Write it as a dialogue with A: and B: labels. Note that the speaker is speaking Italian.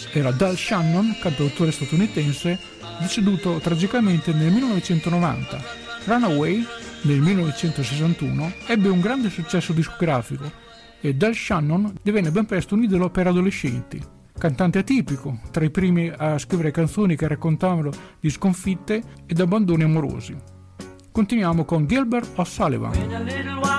A: era Dal Shannon, cantautore statunitense, deceduto tragicamente nel 1990. Runaway, nel 1961, ebbe un grande successo discografico e Dal Shannon divenne ben presto un idolo per adolescenti. Cantante atipico, tra i primi a scrivere canzoni che raccontavano di sconfitte ed abbandoni amorosi. Continuiamo con Gilbert O'Sullivan.